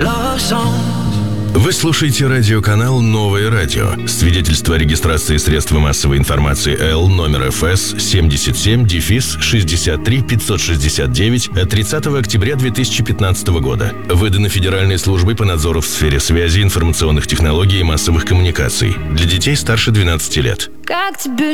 Вы слушаете радиоканал «Новое радио». Свидетельство о регистрации средства массовой информации Л номер ФС 77-63-569 от 30 октября 2015 года. Выдано Федеральной службой по надзору в сфере связи, информационных технологий и массовых коммуникаций. Для детей старше 12 лет. Как тебе